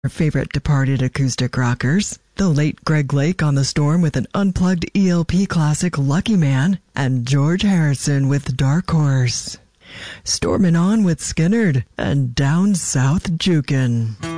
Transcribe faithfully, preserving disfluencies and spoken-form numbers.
Our favorite departed acoustic rockers, the late Greg Lake on the Storm with an unplugged E L P classic Lucky Man, and George Harrison with Dark Horse. Stormin' on with Skinnerd and Down South Jukin'.